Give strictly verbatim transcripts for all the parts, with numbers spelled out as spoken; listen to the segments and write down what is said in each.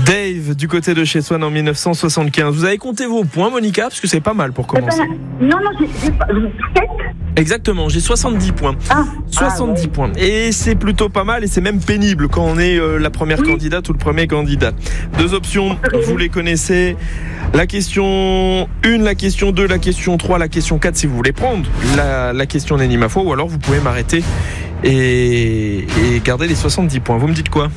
Dave, du côté de chez Swan en dix-neuf cent soixante-quinze. Vous avez compté vos points, Monica, parce que c'est pas mal pour commencer. Eh ben, non, non, j'ai, j'ai pas. sept Exactement, j'ai soixante-dix points. Ah, soixante-dix ah, ouais. points. Et c'est plutôt pas mal et c'est même pénible quand on est euh, la première Oui. candidate ou le premier candidat. Deux options, vous les connaissez. La question un, la question deux, la question trois, la question quatre si vous voulez prendre la, la question Nenni ma foi, ou alors vous pouvez m'arrêter et, et garder les soixante-dix points. Vous me dites quoi ?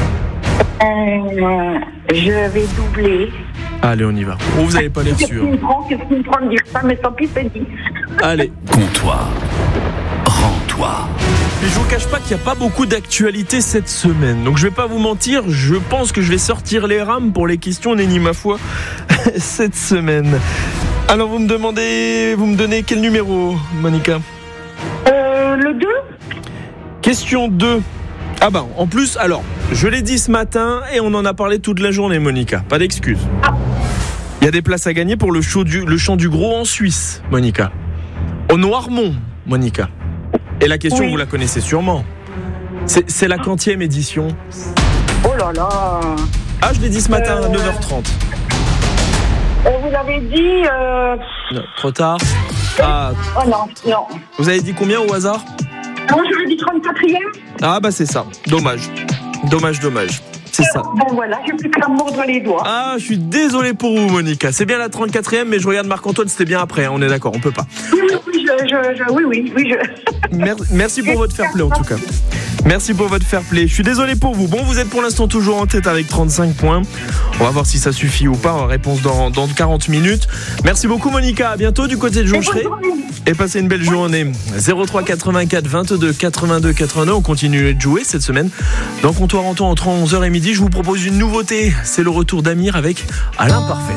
Euh, je vais doubler. Allez, on y va. Oh, vous n'avez pas l'air Qu'est-ce sûr. qui me prend, qu'est-ce qui me prend de dire ça, mais tant pis, c'est dit. Allez. Comptoir, rends-toi. Et je vous cache pas qu'il n'y a pas beaucoup d'actualité cette semaine. Donc je vais pas vous mentir, je pense que je vais sortir les rames pour les questions Nenni ma foi cette semaine. Alors vous me demandez, vous me donnez quel numéro, Monica ? Euh, le deux Question deux. Ah bah en plus, alors, je l'ai dit ce matin et on en a parlé toute la journée, Monica. Pas d'excuses. Il y a des places à gagner pour le, show du, le chant du gros en Suisse, Monica. Au Noirmont, Monica. Et la question, Oui. vous la connaissez sûrement. C'est, c'est la quantième édition. Oh là là. Ah, je l'ai dit ce matin Euh... à neuf heures trente. Euh, vous avez dit... Euh... Non, trop tard. Ah, Oh non, non. vous avez dit combien au hasard ? Moi, je vous ai dit trente-quatrième. Ah bah c'est ça. Dommage. Dommage, dommage. C'est ça. Bon, voilà, j'ai plus qu'à mordre les doigts. Ah, je suis désolé pour vous, Monica. C'est bien la trente-quatrième, mais je regarde Marc-Antoine, c'était bien après. Hein, on est d'accord, on peut pas. Oui, oui, oui, je, je, je, oui, oui, oui, je... Mer- merci pour votre fair play en tout cas. Merci pour votre fair play. Je suis désolé pour vous. Bon, vous êtes pour l'instant toujours en tête avec trente-cinq points. On va voir si ça suffit ou pas. Réponse dans, dans quarante minutes. Merci beaucoup, Monica. À bientôt du côté de Joncheray. Et passez une belle journée. zéro trois quatre-vingt-quatre vingt-deux quatre-vingt-deux quatre-vingt-deux. On continue de jouer cette semaine. Dans Comptoir en temps entre onze heures et midi, je vous propose une nouveauté. C'est le retour d'Amir avec Alain Parfait.